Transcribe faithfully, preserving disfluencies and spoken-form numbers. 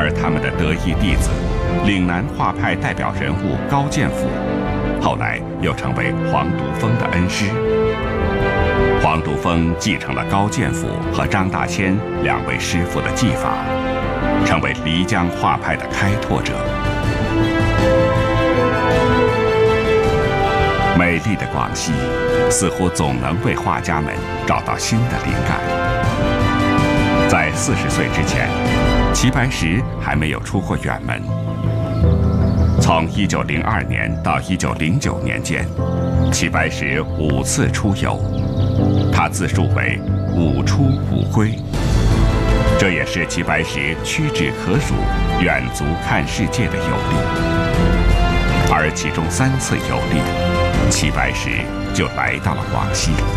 而他们的得意弟子，岭南画派代表人物高剑甫，后来又成为黄独峰的恩师。黄独峰继承了高剑甫和张大千两位师傅的技法，成为漓江画派的开拓者。美丽的广西，似乎总能为画家们找到新的灵感。在四十岁之前，齐白石还没有出过远门。从一九零二年到一九零九年间，齐白石五次出游，他自述为“五出五归”，这也是齐白石屈指可数、远足看世界的游历。而其中三次游历，齐白石就来到了广西。